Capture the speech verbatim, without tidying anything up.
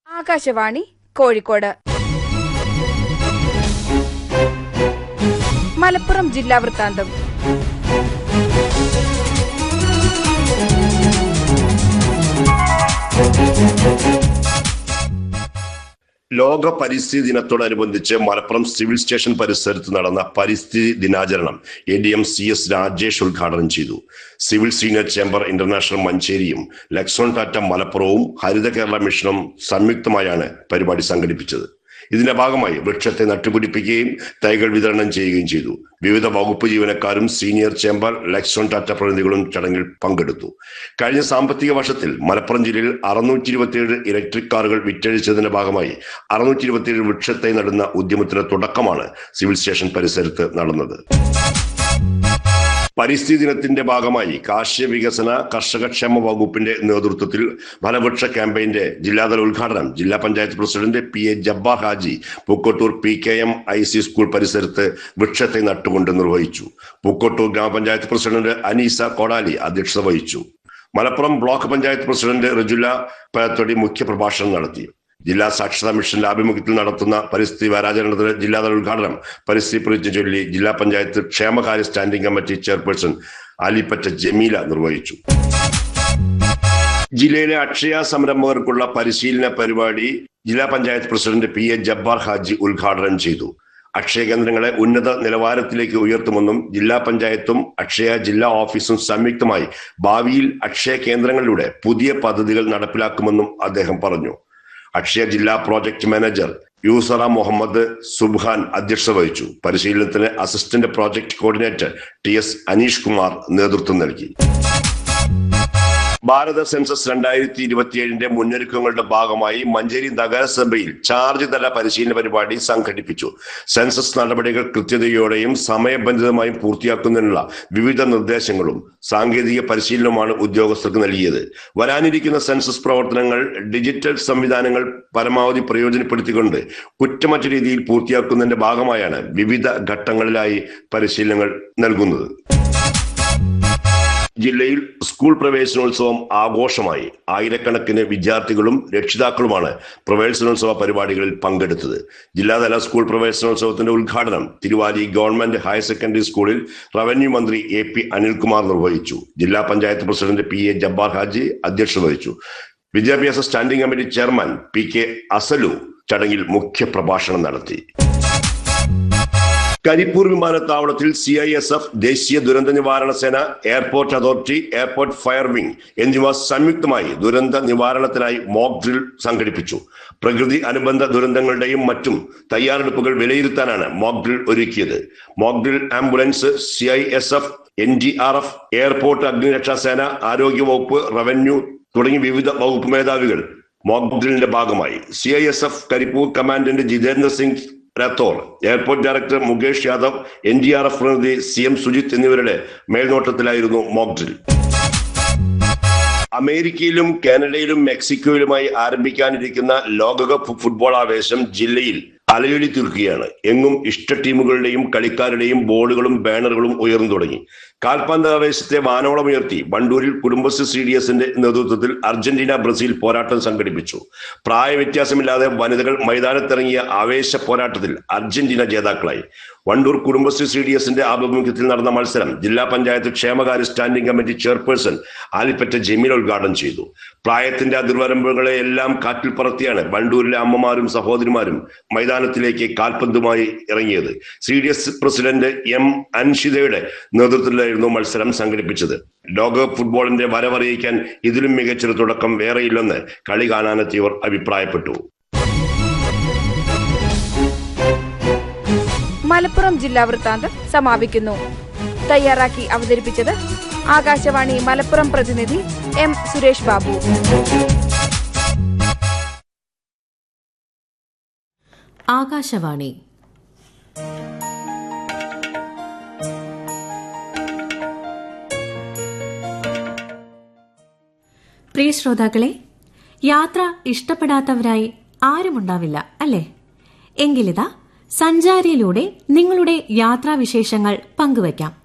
ആകാശവാണി കോഴിക്കോട്. മലപ്പുറം ജില്ലാ വൃത്താന്തം. ലോക പരിസ്ഥിതി ദിനത്തോടനുബന്ധിച്ച് മലപ്പുറം സിവിൽ സ്റ്റേഷൻ പരിസരത്ത് നടന്ന പരിസ്ഥിതി ദിനാചരണം A D M C S Rajesh ഉദ്ഘാടനം ചെയ്തു. Civil senior chamber international മഞ്ചേരിയും ലക്സോൺ Tata മലപ്പുറവും ഹരിത കേരള മിഷനും സംയുക്തമായാണ് പരിപാടി സംഘടിപ്പിച്ചത്. ഇതിന്റെ ഭാഗമായി വൃക്ഷത്തെ നട്ടുപിടിപ്പിക്കുകയും തൈകൾ വിതരണം ചെയ്യുകയും ചെയ്തു. വിവിധ വകുപ്പ് ജീവനക്കാരും സീനിയർ ചേംബർ ലക്സോൺ ടാറ്റ പ്രതിനിധികളും ചടങ്ങിൽ പങ്കെടുത്തു. കഴിഞ്ഞ സാമ്പത്തിക വർഷത്തിൽ മലപ്പുറം ജില്ലയിൽ അറുന്നൂറ്റി ഇരുപത്തിയേഴ് ഇലക്ട്രിക് കാറുകൾ വിറ്റഴിച്ചതിന്റെ ഭാഗമായി അറുന്നൂറ്റി ഇരുപത്തിയേഴ് വൃക്ഷത്തൈ നടുന്ന ഉദ്യമത്തിന്റെ തുടക്കമാണ് സിവിൽ സ്റ്റേഷൻ പരിസരത്ത് നടന്നത്. പരിസ്ഥിതി ദിനത്തിന്റെ ഭാഗമായി കാർഷിക വികസന കർഷകക്ഷേമ വകുപ്പിന്റെ നേതൃത്വത്തിൽ ഫലവൃക്ഷ ക്യാമ്പയിന്റെ ജില്ലാതല ഉദ്ഘാടനം ജില്ലാ panchayat president P A Jabbar Haji Pookkottur P K M I C school പരിസരത്ത് വൃക്ഷത്തെ നട്ടുകൊണ്ട് നിർവഹിച്ചു. പൂക്കോട്ടൂർ ഗ്രാമപഞ്ചായത്ത് പ്രസിഡന്റ് അനീസ കോടാലി അധ്യക്ഷത വഹിച്ചു. മലപ്പുറം ബ്ലോക്ക് പഞ്ചായത്ത് പ്രസിഡന്റ് റജുല പഴത്തൊടി മുഖ്യപ്രഭാഷണം നടത്തി. ജില്ലാ സാക്ഷരതാ മിഷന്റെ ആഭിമുഖ്യത്തിൽ നടത്തുന്ന പരിസ്ഥിതി വാരാചരണത്തിന് ജില്ലാതല ഉദ്ഘാടനം പരിസ്ഥിതി പ്രതിജ്ഞ ചൊല്ലി ജില്ലാ പഞ്ചായത്ത് ക്ഷേമകാര്യ standing committee chairperson Alipatta Jameela നിർവഹിച്ചു. ജില്ലയിലെ അക്ഷയ സംരംഭകർക്കുള്ള പരിശീലന പരിപാടി ജില്ലാ panchayat president P A Jabbar Haji ഉദ്ഘാടനം ചെയ്തു. അക്ഷയ കേന്ദ്രങ്ങളെ ഉന്നത നിലവാരത്തിലേക്ക് ഉയർത്തുമെന്നും ജില്ലാ പഞ്ചായത്തും അക്ഷയ ജില്ലാ ഓഫീസും സംയുക്തമായി ഭാവിയിൽ അക്ഷയ കേന്ദ്രങ്ങളിലൂടെ പുതിയ പദ്ധതികൾ നടപ്പിലാക്കുമെന്നും അദ്ദേഹം പറഞ്ഞു. അക്ഷയ ജില്ലാ പ്രോജക്ട് മാനേജർ യൂസറ മുഹമ്മദ് സുബ്ഹാൻ അധ്യക്ഷത വഹിച്ചു. പരിശീലനത്തിന് assistant project coordinator T S Aneesh Kumar നേതൃത്വം നൽകി. ഭാരത സെൻസസ് രണ്ടായിരത്തി ഇരുപത്തിയേഴിന്റെ മുന്നൊരുക്കങ്ങളുടെ ഭാഗമായി മഞ്ചേരി നഗരസഭയിൽ ചാർജ് തല പരിശീലന പരിപാടി സംഘടിപ്പിച്ചു. സെൻസസ് നടപടികൾ കൃത്യതയോടെയും സമയബന്ധിതമായും പൂർത്തിയാക്കുന്നതിനുള്ള വിവിധ നിർദ്ദേശങ്ങളും സാങ്കേതിക പരിശീലനവുമാണ് ഉദ്യോഗസ്ഥർക്ക് നൽകിയത്. വരാനിരിക്കുന്ന സെൻസസ് പ്രവർത്തനങ്ങൾ ഡിജിറ്റൽ സംവിധാനങ്ങൾ പരമാവധി പ്രയോജനപ്പെടുത്തിക്കൊണ്ട് കുറ്റമറ്റ രീതിയിൽ പൂർത്തിയാക്കുന്നതിന്റെ ഭാഗമായാണ് വിവിധ ഘട്ടങ്ങളിലായി പരിശീലനങ്ങൾ നൽകുന്നത്. ജില്ലയിൽ സ്കൂൾ പ്രവേശനോത്സവം ആഘോഷമായി. ആയിരക്കണക്കിന് വിദ്യാർത്ഥികളും രക്ഷിതാക്കളുമാണ് പ്രവേശനോത്സവ പരിപാടികളിൽ പങ്കെടുത്തത്. ജില്ലാതല സ്കൂൾ പ്രവേശനോത്സവത്തിന്റെ ഉദ്ഘാടനം തിരുവാലി ഗവൺമെന്റ് ഹയർ സെക്കൻഡറി സ്കൂളിൽ റവന്യൂ മന്ത്രി എ പി അനിൽകുമാർ നിർവഹിച്ചു. ജില്ലാ panchayat president P A Jabbar Haji അധ്യക്ഷത വഹിച്ചു. വിദ്യാഭ്യാസ standing committee chairman P K അസലു ചടങ്ങിൽ മുഖ്യ പ്രഭാഷണം നടത്തി. കരിപ്പൂർ വിമാനത്താവളത്തിൽ സി ഐ എസ് എഫ്, ദേശീയ ദുരന്ത നിവാരണ സേന, airport authority, airport fire wing എന്നിവ സംയുക്തമായി ദുരന്ത നിവാരണത്തിനായി മോക്ക് ഡ്രിൽ സംഘടിപ്പിച്ചു. പ്രകൃതി അനുബന്ധ ദുരന്തങ്ങളുടെയും മറ്റും തയ്യാറെടുപ്പുകൾ വിലയിരുത്താനാണ് മോക്ക് ഡ്രിൽ ഒരുക്കിയത്. Mock drill ambulance, C I S F, N D R F, airport അഗ്നിരക്ഷാ സേന, ആരോഗ്യവകുപ്പ്, റവന്യൂ തുടങ്ങി വിവിധ വകുപ്പ് മേധാവികൾ മോക്ക് ഡ്രില്ലിന്റെ ഭാഗമായി. C I S F Karipur commandant Jitendra Singh Rathore, airport director Mukesh Yadav, N D R F പ്രതിനിധി സി എം സുജിത് എന്നിവരുടെ മേൽനോട്ടത്തിലായിരുന്നു മോക്ക് ഡ്രിൽ. അമേരിക്കയിലും കാനഡയിലും മെക്സിക്കോയിലുമായി ആരംഭിക്കാനിരിക്കുന്ന ലോകകപ്പ് ഫുട്ബോൾ ആവേശം ജില്ലയിൽ അലയൊലി തീർക്കുകയാണ്. എങ്ങും ഇഷ്ട ടീമുകളുടെയും കളിക്കാരുടെയും ബോർഡുകളും ബാനറുകളും ഉയർന്നു തുടങ്ങി. കാൽപന്ത് ആവേശത്തെ വാനോളം ഉയർത്തി വണ്ടൂരിൽ കുടുംബശ്രീ സി ഡി എസിന്റെ നേതൃത്വത്തിൽ അർജന്റീന ബ്രസീൽ പോരാട്ടം സംഘടിപ്പിച്ചു. പ്രായ വ്യത്യാസമില്ലാതെ വനിതകൾ മൈതാനത്തിറങ്ങിയ ആവേശ പോരാട്ടത്തിൽ അർജന്റീന ജേതാക്കളായി. വണ്ടൂർ കുടുംബശ്രീ സി ഡി എസിന്റെ ആഭിമുഖ്യത്തിൽ നടന്ന മത്സരം ജില്ലാ പഞ്ചായത്ത് ക്ഷേമകാര്യ standing committee chairperson Alipatta Jameela ഉദ്ഘാടനം ചെയ്തു. പ്രായത്തിന്റെ അതിർവരമ്പുകളെ എല്ലാം കാറ്റിൽ പറത്തിയാണ് വണ്ടൂരിലെ അമ്മമാരും സഹോദരിമാരും മൈതാനത്തിലേക്ക് കാൽപന്തുമായി ഇറങ്ങിയത്. C D S president M അൻഷിതയുടെ നേതൃത്വത്തിലായിരുന്നു മത്സരം സംഘടിപ്പിച്ചത്. ലോകകപ്പ് ഫുട്ബോളിന്റെ വരവറിയിക്കാൻ ഇതിലും മികച്ചൊരു തുടക്കം വേറെയില്ലെന്ന് കളി കാണാനെത്തിയവർ അഭിപ്രായപ്പെട്ടു. മലപ്പുറം ജില്ലാ വൃത്താന്തം സമാപിക്കുന്നു. തയ്യാറാക്കി അവതരിപ്പിച്ചത് ആകാശവാണി മലപ്പുറം പ്രതിനിധി എം സുരേഷ് ബാബു. ആകാശവാണി പ്രിയ ശ്രോതാക്കളെ, യാത്ര ഇഷ്ടപ്പെടാത്തവരായി ആരുമുണ്ടാവില്ല അല്ലേ? എങ്കിലിതാ സഞ്ചാരിയിലൂടെ നിങ്ങളുടെ യാത്രാവിശേഷങ്ങൾ പങ്കുവയ്ക്കാം.